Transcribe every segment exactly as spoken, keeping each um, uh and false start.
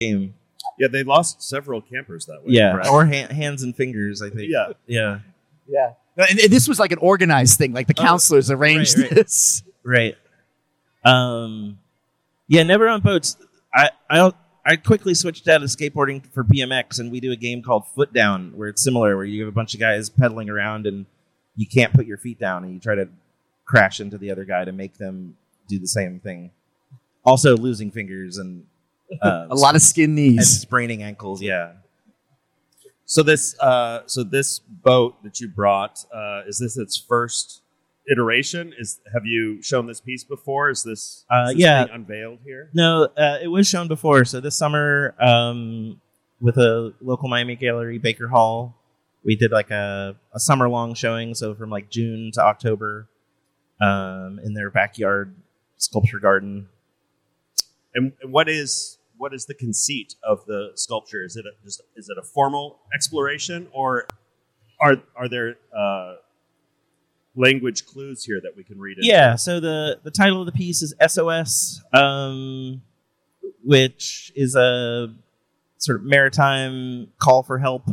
game. Yeah, they lost several campers that way. Yeah, correct? or ha- hands and fingers, I think. Yeah. Yeah. Yeah. And, and this was like an organized thing. Like the Oh, counselors arranged right, right. this. Right. Um, yeah, never on boats. I, I I quickly switched out of skateboarding for B M X, and we do a game called Foot Down, where it's similar, where you have a bunch of guys pedaling around, and you can't put your feet down, and you try to crash into the other guy to make them do the same thing. Also, losing fingers and uh, A lot of skin and knees. spraining ankles. Yeah. So this, uh, so this boat that you brought, uh, is this its first iteration? Is have you shown this piece before? Is this, Uh, is this yeah. being unveiled here? No, uh, it was shown before. So this summer, um, with a local Miami gallery, Baker Hall, we did like a, a summer long showing. So from like June to October, um, in their backyard sculpture garden. And, and what is what is the conceit of the sculpture? Is it a, just is it a formal exploration, or are are there uh, language clues here that we can read? Into? Yeah. So the, the title of the piece is S O S, um, which is a sort of maritime call for help.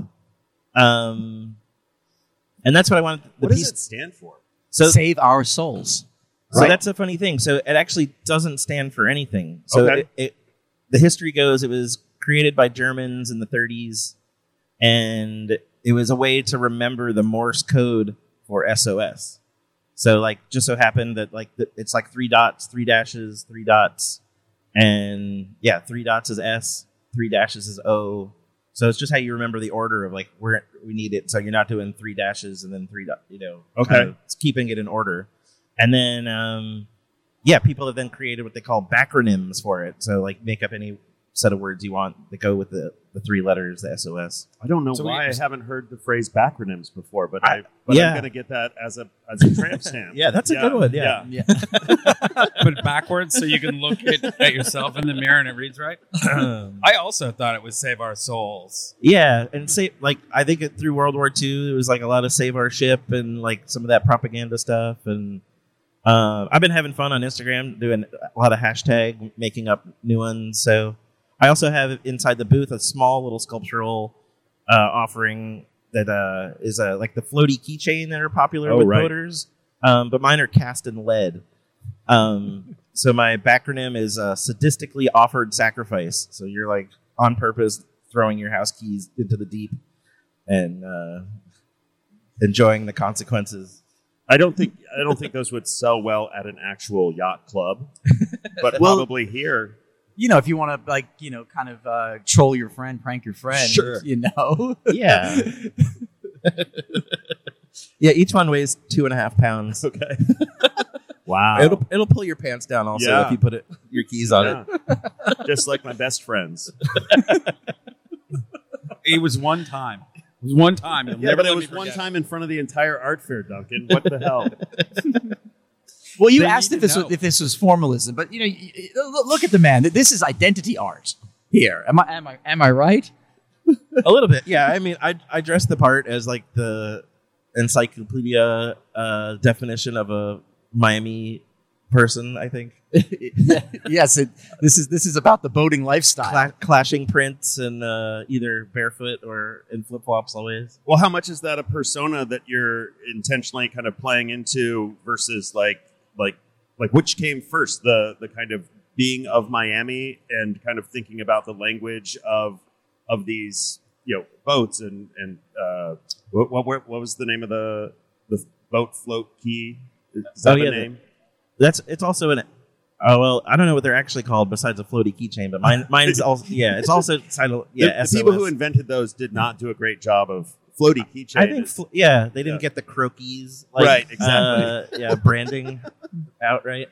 Um, and that's what I wanted. The What piece. does it stand for? So Save our souls. So Right. that's a funny thing. So it actually doesn't stand for anything. So Okay. it, it, the history goes, it was created by Germans in the thirties, and it was a way to remember the Morse code for S O S. So like, just so happened that like the, it's like three dots, three dashes, three dots, and yeah, three dots is S, three dashes is O. So it's just how you remember the order of like where we need it. So you're not doing three dashes and then three dots. You know, Okay. kind of, it's keeping it in order. And then, um, yeah, people have then created what they call backronyms for it. So, like, make up any set of words you want that go with the, the three letters, the S O S. I don't know So why we- I haven't heard the phrase backronyms before, but I, I- but yeah. I'm going to get that as a as a tramp stamp. Yeah, that's a good one, yeah. Yeah. Put it backwards so you can look at, at yourself in the mirror and it reads right. I also thought it was Save Our Souls. Yeah, and say like I think it, through World War Two, it was like a lot of save our ship and like some of that propaganda stuff. And uh, I've been having fun on Instagram doing a lot of hashtag making up new ones. So I also have inside the booth a small little sculptural uh, offering that uh, is uh, like the floaty keychain that are popular Oh, with right. boaters, um, but mine are cast in lead. Um, so my backronym is uh, sadistically offered sacrifice. So you're like on purpose throwing your house keys into the deep and uh, enjoying the consequences. I don't think I don't think those would sell well at an actual yacht club, but Well- probably here. You know, if you want to, like, you know, kind of uh, troll your friend, prank your friend, Sure. you know. Yeah. Yeah, each one weighs two and a half pounds. Okay. Wow. It'll it'll pull your pants down also Yeah. if you put it your keys on Yeah. it. Just like my best friends. It was one time. It was one time. You'll Yeah, never but it let was me one forget. time in front of the entire art fair, Duncan. What the hell? Well, you They asked need if to this was, know. if this was formalism, but you know, y- y- look look at the man. This is identity art here. Am I am I am I right? A little bit, yeah. I mean, I I dress the part as like the encyclopedia uh, definition of a Miami person. I think Yes, it, this is this is about the boating lifestyle. Cla- clashing prints and uh, either barefoot or in flip flops always. Well, how much is that a persona that you're intentionally kind of playing into versus like like like which came first, the the kind of being of Miami and kind of thinking about the language of of these, you know, boats and and uh, what, what what was the name of the the boat float key? Is that Oh, the yeah, the- name? That's it's also an. Oh well, I don't know what they're actually called besides a floaty keychain, but mine mine's also yeah. It's also titled yeah. the, the S O S. people who invented those did not do a great job of floaty keychain. I think fl- yeah, they didn't Yeah. get the croquis like, Right, exactly. uh, yeah, branding outright.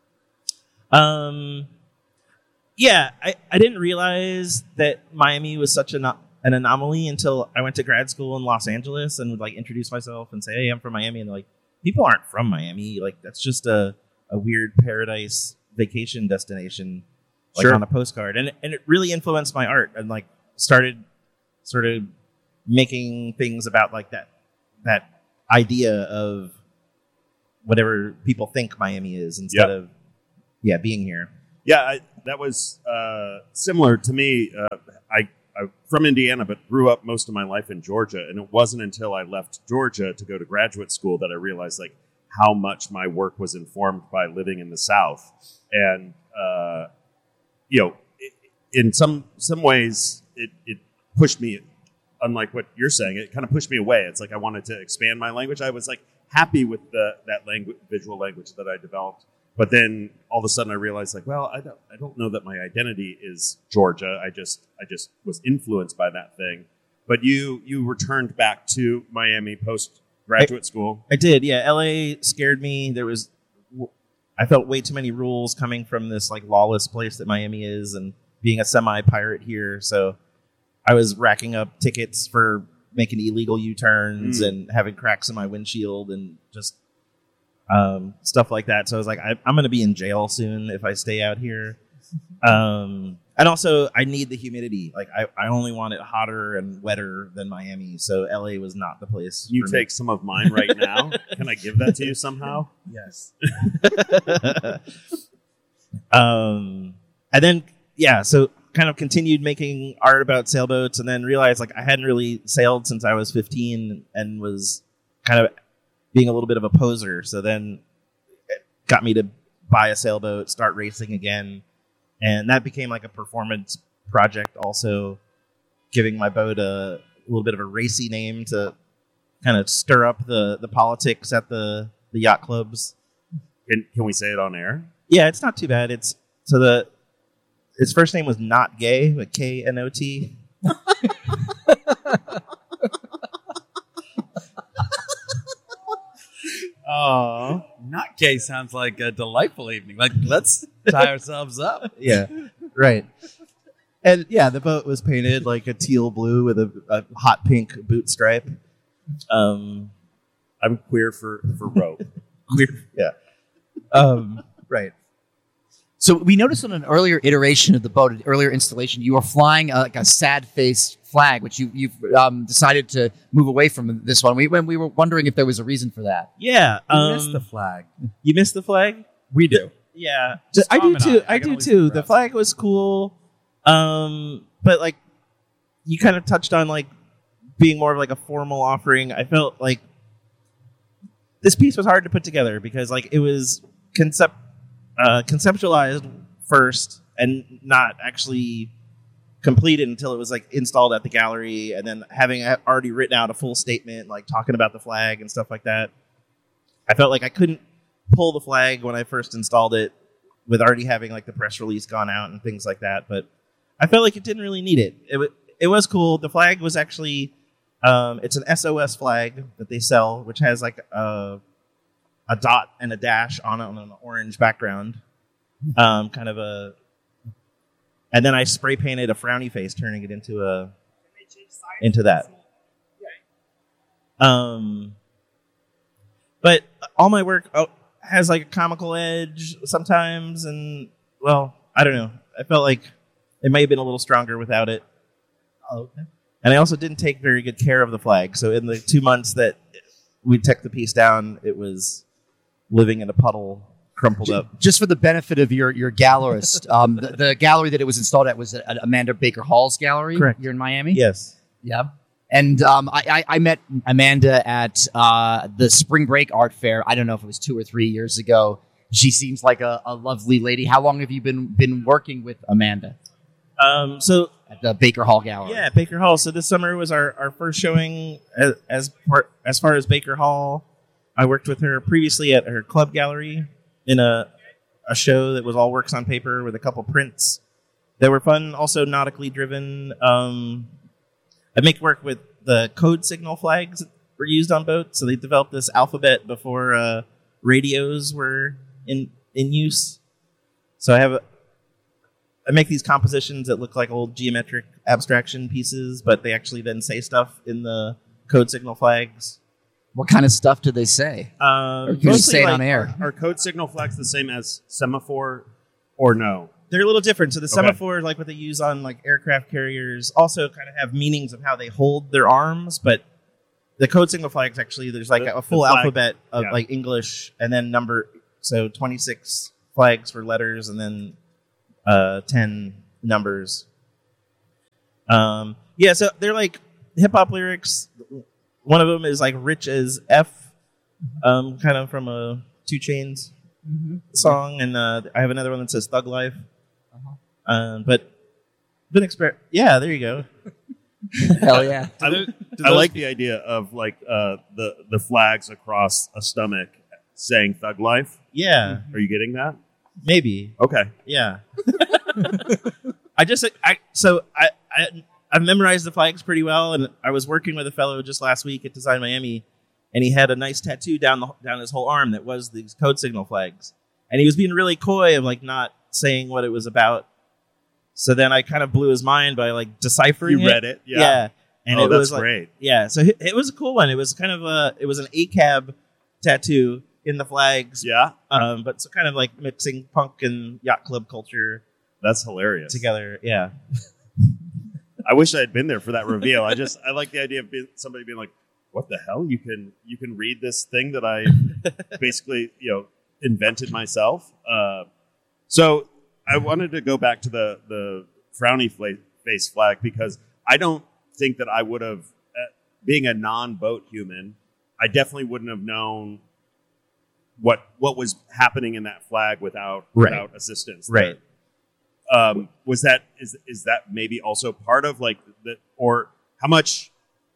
Um, yeah, I, I didn't realize that Miami was such an an anomaly until I went to grad school in Los Angeles and would like introduce myself and say, "Hey, I'm from Miami," and they're like, "People aren't from Miami. Like that's just a a weird paradise vacation destination, like Sure. on a postcard." And and it really influenced my art and like started sort of making things about like that that idea of whatever people think Miami is instead Yep. of yeah being here. Yeah, I, that was uh, similar to me. Uh, I, I'm from Indiana, but grew up most of my life in Georgia, and it wasn't until I left Georgia to go to graduate school that I realized like how much my work was informed by living in the South. And uh, you know, it, in some some ways, it, it pushed me. Unlike what you're saying, it kind of pushed me away. It's like I wanted to expand my language. I was like happy with the that language, visual language that I developed. But then all of a sudden I realized like, well, I don't, I don't know that my identity is Georgia. I just, I just was influenced by that thing. But you, you returned back to Miami post graduate school. I did. Yeah. L A scared me. There was, I felt way too many rules coming from this like lawless place that Miami is, and being a semi-pirate here. So I was racking up tickets for making illegal U-turns mm. and having cracks in my windshield and just um, stuff like that. So I was like, I, I'm going to be in jail soon if I stay out here. Um, and also, I need the humidity. Like, I, I only want it hotter and wetter than Miami. So L A was not the place. You for take me. some of mine right now. Can I give that to you somehow? Yes. um, and then, yeah, so kind of continued making art about sailboats, and then realized like I hadn't really sailed since I was fifteen and was kind of being a little bit of a poser. So then it got me to buy a sailboat, start racing again. And that became like a performance project, also giving my boat a, a little bit of a racy name to kind of stir up the, the politics at the, the yacht clubs. Can, can we say it on air? Yeah, it's not too bad. It's so the his first name was Not Gay, but K N O T. Oh, Not gay sounds like a delightful evening. Like, let's tie ourselves up. Yeah, right. And yeah, the boat was painted like a teal blue with a, a hot pink boot stripe. Um, I'm queer for, for rope. queer, yeah. Um, right. So we noticed on an earlier iteration of the boat, an earlier installation, you were flying uh, like a sad-faced flag, which you, you've um, decided to move away from this one. We when we were wondering if there was a reason for that. Yeah. You Um, missed the flag. you missed the flag? We do. Yeah. Just I do comment on too. it. I I can do always too. The progress. flag was cool. Um, but like you kind of touched on like being more of like a formal offering. I felt like this piece was hard to put together because like it was concept uh, conceptualized first and not actually completed until it was like installed at the gallery, and then having already written out a full statement like talking about the flag and stuff like that. I felt like I couldn't pull the flag when I first installed it with already having like the press release gone out and things like that, but I felt like it didn't really need it. It, w- it was cool. The flag was actually um, it's an S O S flag that they sell, which has like a a dot and a dash on it on an orange background. Um, kind of a, and then I spray painted a frowny face, turning it into a into that. Um, but all my work oh, has like a comical edge sometimes, and well, I don't know. I felt like it may have been a little stronger without it. Oh, okay. And I also didn't take very good care of the flag. So in the two months that we took the piece down, it was living in a puddle, crumpled up. Just for the benefit of your your gallerist, um, the, the gallery that it was installed at was at Amanda Baker Hall's gallery. Correct. Here in Miami. Yes. Yeah. And um, I, I, I met Amanda at uh, the Spring Break Art Fair. I don't know if it was two or three years ago. She seems like a, a lovely lady. How long have you been been working with Amanda Um, so at the Baker Hall Gallery? yeah, Baker Hall. So this summer was our, our first showing as as, part, as far as Baker Hall. I worked with her previously at her club gallery in a a show that was all works on paper with a couple prints that were fun, also nautically driven. Um, I make work with the code signal flags that were used on boats. So they developed this alphabet before uh, radios were in in use. So I have a, I make these compositions that look like old geometric abstraction pieces, but they actually then say stuff in the code signal flags. What kind of stuff do they say? Um, Or can you mostly, say it like, on air? Are code signal flags the same as semaphore or no? They're a little different. So the Okay. semaphore, like what they use on like aircraft carriers, also kind of have meanings of how they hold their arms. But the code signal flags actually, there's like The- a full the flag, alphabet of yeah. like English and then number. So twenty-six flags for letters, and then uh, ten numbers. Um, yeah, so they're like hip hop lyrics. One of them is like "Rich as F," um, kind of from a Two Chainz Mm-hmm. song, and uh, I have another one that says "Thug Life." Uh-huh. Um, but been exper- Yeah, there you go. Hell yeah. I, Do those- do I those- like the idea of like uh, the the flags across a stomach saying "Thug Life." Yeah, Are you getting that? maybe. Okay. Yeah. I just I so I, I I've memorized the flags pretty well, and I was working with a fellow just last week at Design Miami, and he had a nice tattoo down the down his whole arm that was these code signal flags, and he was being really coy of like not saying what it was about. So then I kind of blew his mind by like deciphering You it. read it? Yeah. Yeah. And oh, it that's was like, great. yeah, so it, it was a cool one. It was kind of a it was an A C A B tattoo in the flags. Yeah, Um, but so kind of like mixing punk and yacht club culture that's hilarious. together. Yeah. I wish I had been there for that reveal. I just I like the idea of being, somebody being like, "What the hell? You can you can read this thing that I basically you know invented myself." Uh, so I wanted to go back to the the frowny fla- face flag because I don't think that I would have, uh, being a non-boat human, I definitely wouldn't have known what what was happening in that flag without Right. without assistance. Right. Um, was that is is that maybe also part of like the or how much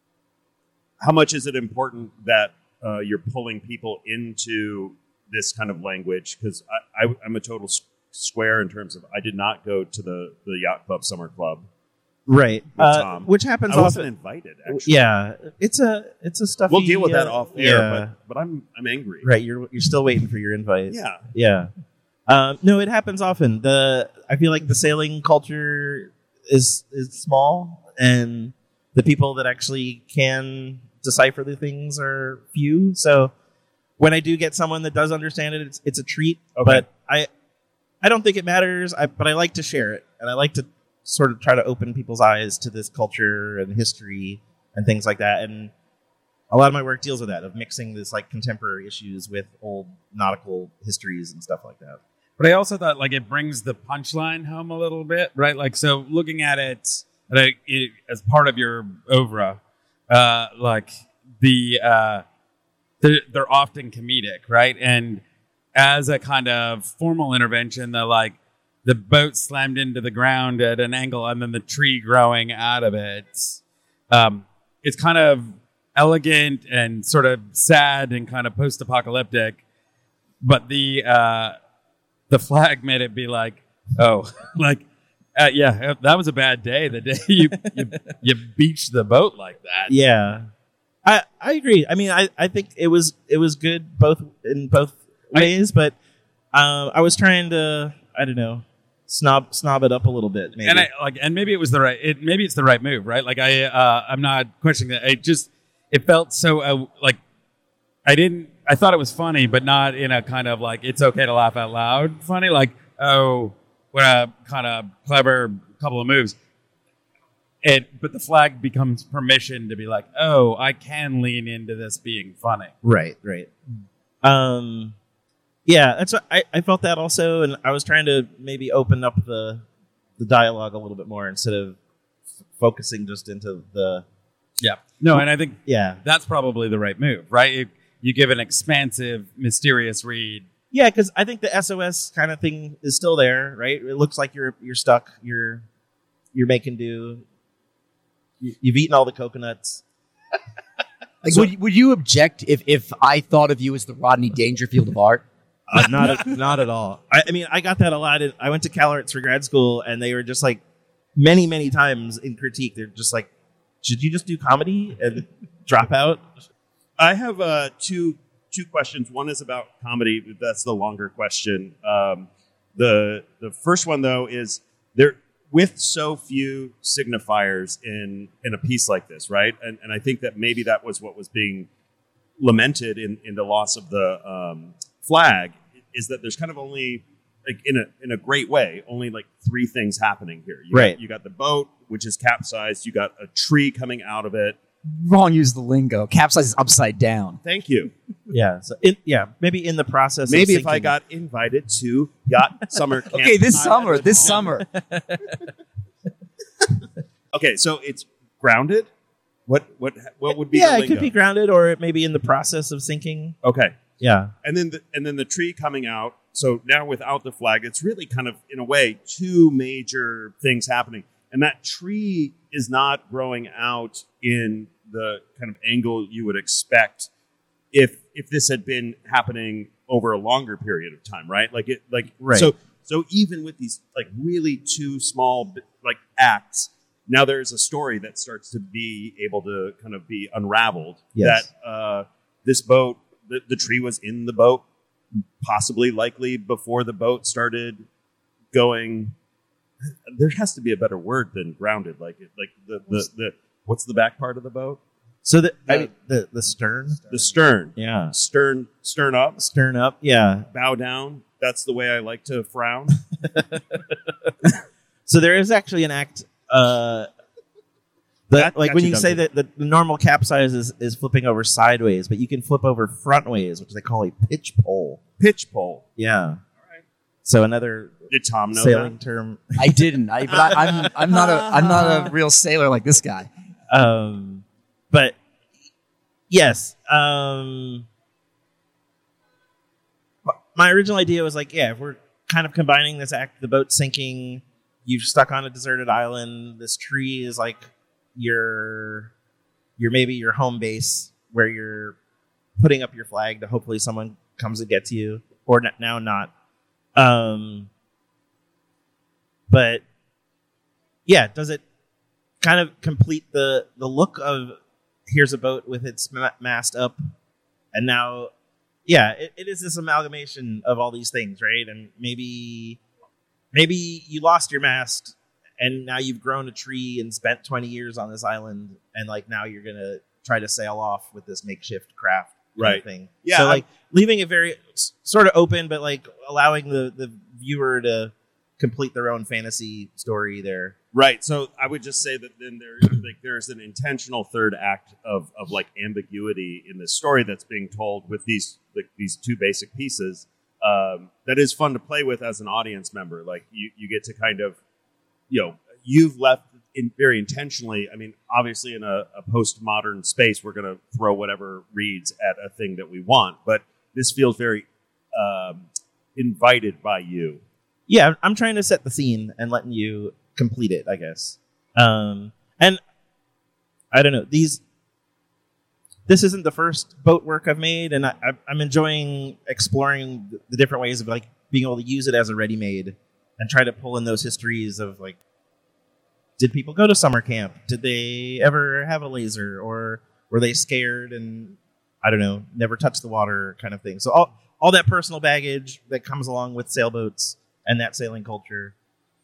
how much is it important that uh, you're pulling people into this kind of language? Because I, I I'm a total s- square in terms of I did not go to the the yacht club summer club. Right. With Uh, Tom. which happens I wasn't often. invited. Actually, Yeah. It's a it's a stuffy. we'll deal with that uh, off air. yeah. But but I'm I'm angry. Right. You're you're still waiting for your invite. Yeah. Yeah. Um, no, it happens often. The I feel like the sailing culture is is small, and the people that actually can decipher the things are few. So when I do get someone that does understand it, it's it's a treat. Okay. But I I don't think it matters. I, but I like to share it, and I like to sort of try to open people's eyes to this culture and history and things like that. And a lot of my work deals with that, of mixing this like contemporary issues with old nautical histories and stuff like that. But I also thought like it brings the punchline home a little bit, right? Like so, looking at it, like, it as part of your oeuvre, uh, like the uh, they're, they're often comedic, right? And as a kind of formal intervention, the like the boat slammed into the ground at an angle, and then the tree growing out of it. Um, it's kind of elegant and sort of sad and kind of post-apocalyptic, but the uh, the flag made it be like, oh, like, uh, yeah, that was a bad day. The day you, you you beached the boat like that. Yeah, I I agree. I mean, I, I think it was it was good both in both ways, but um, I was trying to I don't know snob snob it up a little bit, maybe. And I like, and maybe it was the right. It maybe it's the right move, right? Like I, uh, I'm not questioning that. It just it felt so uh, like I didn't. I thought it was funny, but not in a kind of like it's okay to laugh out loud funny. Like, oh, what a kind of clever couple of moves. It, but the flag becomes permission to be like, oh, I can lean into this being funny. Right, right. Um, yeah, that's what I, I felt that also, and I was trying to maybe open up the the dialogue a little bit more instead of f- focusing just into the Yeah. No, and I think yeah that's probably the right move, right? You, you give an expansive, mysterious read. yeah because I think the S O S kind of thing is still there, right? It looks like you're you're stuck, you're you're making do. You, you've eaten all the coconuts. Like, would, would you object if, if I thought of you as the Rodney Dangerfield of art? Uh, not not at all. I, I mean, I got that a lot. In, I went to CalArts for grad school, and they were just like many, many times in critique. They're just like, "Should you just do comedy and drop out?" I have uh, two two questions. One is about comedy. That's the longer question. Um, the the first one though is there with so few signifiers in in a piece like this, right? And and I think that maybe that was what was being lamented in in the loss of the um, flag, is that there's kind of only like in a in a great way only like three things happening here. You Right. Got, you got the boat, which is capsized. You got a tree coming out of it. wrong use of the lingo. Capsize is upside down. Thank you. Yeah. So in, yeah, maybe in the process. Maybe of if I sinking- got invited to yacht summer camp. Okay, this I summer, would- this summer. Okay, so it's grounded. What what what would be? yeah, the it could lingo? be grounded, or it may be in the process of sinking. Okay, Yeah. and then the, and then the tree coming out. So now without the flag, it's really kind of in a way two major things happening, and that tree is not growing out in the kind of angle you would expect if if this had been happening over a longer period of time, right? Like it, like Right. so so even with these like really two small like acts, now there's a story that starts to be able to kind of be unraveled. Yes. That uh, this boat, the, the tree was in the boat, possibly likely before the boat started going. There has to be a better word than grounded. Like it, like the, the, the what's the back part of the boat? So the I The- mean, the the stern. The stern. Yeah. Stern, stern up, Stern up. Yeah. bow down. That's the way I like to frown. So there is actually an act. Uh, that, Got- like got when you, you say Duncan. that the normal capsize is, is flipping over sideways, but you can flip over frontways, which they call a pitch pole. Pitch pole. Yeah. So another Did Tom know sailing that? term. I didn't. I, but I, I'm I'm not a I'm not a real sailor like this guy. Um, but yes. Um, my original idea was like, yeah, if we're kind of combining this act, the boat sinking, you've stuck on a deserted island. This tree is like your, your maybe your home base where you're putting up your flag to hopefully someone comes and gets you, or n- now not. Um, but yeah, does it kind of complete the the look of here's a boat with its ma- mast up, and now, yeah, it, it is this amalgamation of all these things, right? And maybe maybe you lost your mast, and now you've grown a tree and spent twenty years on this island, and like now you're gonna try to sail off with this makeshift craft, kind of Right. thing. Yeah, So I'm- like leaving it very s- sort of open, but like allowing the the viewer to complete their own fantasy story there. Right. So I would just say that then there, like, there's an intentional third act of, of like ambiguity in this story that's being told with these like, these two basic pieces. Um, that is fun to play with as an audience member. Like you, you get to kind of, you know, you've left in very intentionally. I mean, obviously in a, a postmodern space, we're going to throw whatever reads at a thing that we want, but this feels very um, invited by you. Yeah, I'm trying to set the scene and letting you complete it, I guess. Um, and I don't know, these. This isn't the first boat work I've made, and I, I, I'm enjoying exploring the different ways of like being able to use it as a ready-made and try to pull in those histories of like, did people go to summer camp? Did they ever have a laser, or were they scared and I don't know, never touched the water, kind of thing. So all all that personal baggage that comes along with sailboats and that sailing culture.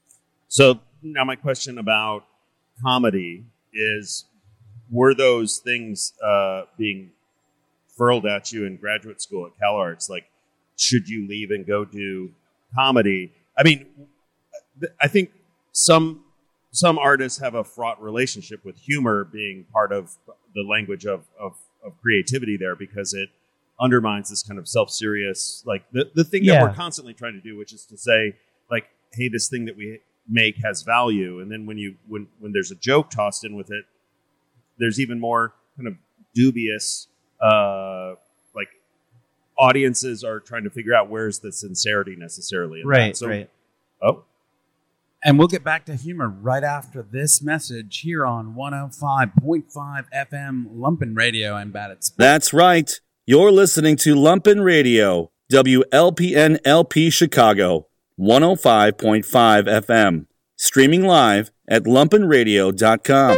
So now my question about comedy is, were those things uh, being furled at you in graduate school at CalArts? Like, should you leave and go do comedy? I mean, th- I think some some artists have a fraught relationship with humor being part of the language of, of, of creativity there, because it undermines this kind of self-serious, like the, the thing that Yeah. we're constantly trying to do, which is to say, like, hey, this thing that we make has value. And then when you when when there's a joke tossed in with it, there's even more kind of dubious, uh, like audiences are trying to figure out where's the sincerity necessarily in Right, that. So, right. Oh, And we'll get back to humor right after this message here on one oh five point five F M Lumpin' Radio and Bad at Sports. That's right. You're listening to Lumpin' Radio, W L P N L P Chicago, one oh five point five F M. Streaming live at lumpin radio dot com.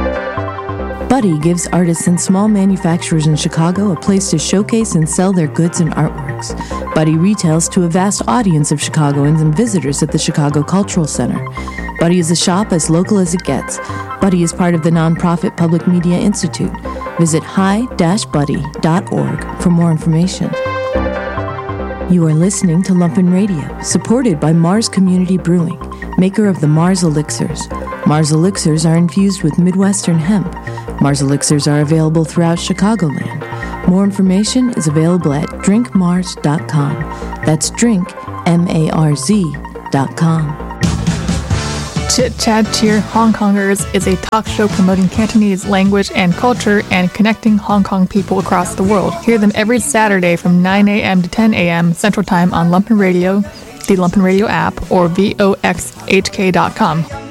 Buddy gives artists and small manufacturers in Chicago a place to showcase and sell their goods and artworks. Buddy retails to a vast audience of Chicagoans and visitors at the Chicago Cultural Center. Buddy is a shop as local as it gets. Buddy is part of the nonprofit Public Media Institute. Visit hi dash buddy dot org for more information. You are listening to Lumpin' Radio, supported by Mars Community Brewing, maker of the Mars Elixirs. Mars Elixirs are infused with Midwestern hemp, Mars elixirs are available throughout Chicagoland. More information is available at drink mars dot com. That's drink, M A R Z dot com. Chit Chat Cheer Hong Kongers is a talk show promoting Cantonese language and culture and connecting Hong Kong people across the world. Hear them every Saturday from nine a.m. to ten a.m. Central Time on Lumpen Radio, the Lumpen Radio app, or V O X H K dot com.